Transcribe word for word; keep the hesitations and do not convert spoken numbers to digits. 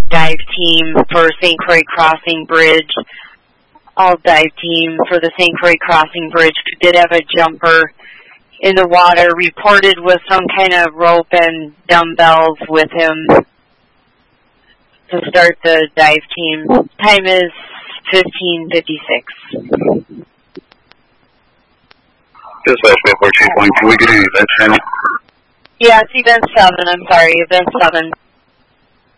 dive team for Saint Croix Crossing Bridge. All dive team for the Saint Croix Crossing Bridge did have a jumper in the water, reported with some kind of rope and dumbbells with him to start the dive team. Time is fifteen fifty-six. Dispatch four two point two, we can hear you, event channel. Yeah, it's event seven, I'm sorry, event seven.